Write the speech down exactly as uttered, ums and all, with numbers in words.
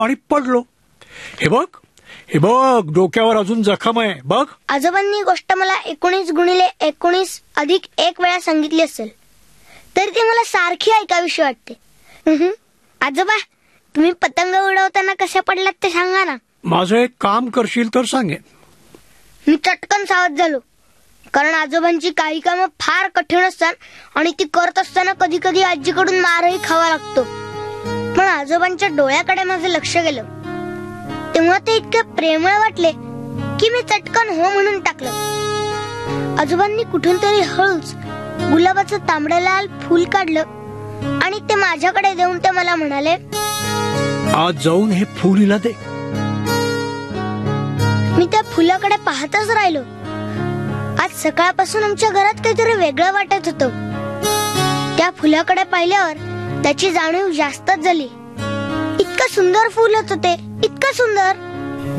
आणि पडलो. हे बघ हे बघ डोक्यावर अजून जखम आहे बघ. आजोबांनी गोष्ट मला एकोणीस गुणिले एकोणीस अधिक एक वेळा सांगितली असेल तरी ती मला सारखी ऐकावीशी वाटते. आजोबा, तुम्ही पतंग उडवताना कशा पडलात ते सांगा ना. माझं एक काम करशील तर सांगेन. मी चटकन सावध झालो, कारण आजोबांची काही कामं फार कठीण असतात आणि ती करत असताना कधी कधी आजीकडून मारही खावा लागतो. पण आजोबांच्या डोळ्याकडे माझं लक्ष गेलं तेव्हा ते इतके प्रेमळ वाटले की मी चटकन हो म्हणून टाकलं. आजोबांनी कुठून तरी हळूच गुलाबाचं तांबडं लाल फूल काढलं आणि ते माझ्याकडे देऊन ते मला म्हणाले, आज जाऊन हे फूल हिला दे. मी त्या फुलाकडे पाहतच राहिलो. आज सकाळपासून आमच्या घरात काहीतरी वेगळं वाटत होतं. त्या फुलाकडे पाहिल्यावर त्याची जाणीव जास्तच झाली. इतकं सुंदर फूल होतं ते, इतकं सुंदर